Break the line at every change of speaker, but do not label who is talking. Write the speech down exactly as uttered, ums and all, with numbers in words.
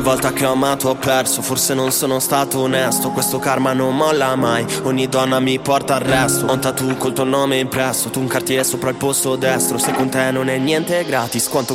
Volta che ho amato ho perso, forse non sono stato onesto. Questo karma non molla mai, ogni donna mi porta al resto. Ho un tattoo col tuo nome impresso, tu un cartiere sopra il posto destro. Se con te non è niente gratis, quanto